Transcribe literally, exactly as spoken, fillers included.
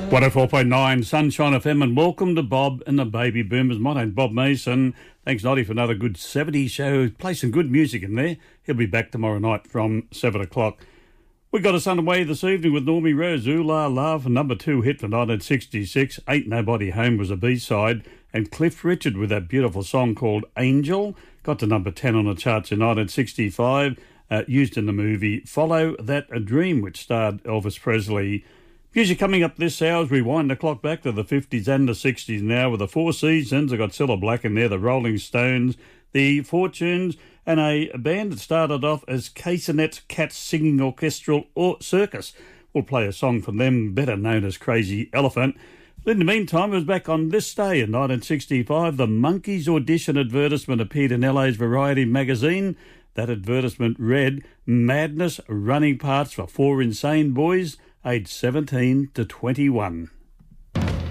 one oh four point nine Sunshine F M, and welcome to Bob and the Baby Boomers. My name's Bob Mason. Thanks, Noddy, for another good seventies show. Play some good music in there. He'll be back tomorrow night from seven o'clock. We got us underway this evening with Normie Rose, Ooh La La, for number two hit for nineteen sixty-six. Ain't Nobody Home was a B-side. And Cliff Richard with that beautiful song called Angel. Got to number ten on the charts in nineteen sixty-five. Uh, used in the movie Follow That a Dream, which starred Elvis Presley. Music coming up this hour as we wind the clock back to the fifties and the sixties now with the Four Seasons. I've got Cilla Black in there, the Rolling Stones, the Fortunes, and a band that started off as Casonet's Cats Singing Orchestral or Circus. We'll play a song from them, better known as Crazy Elephant. But in the meantime, it was back on this day in nineteen sixty-five, the Monkees audition advertisement appeared in L A's Variety magazine. That advertisement read, Madness Running Parts for Four Insane Boys, aged seventeen to twenty-one.